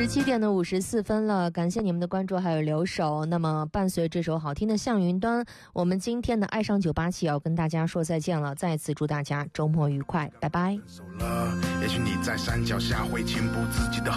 17点的54分了，感谢你们的关注还有留守。那么伴随这首好听的向云端，我们今天的爱上987要跟大家说再见了，再次祝大家周末愉快，拜拜。 也许你在山脚下会情不自禁的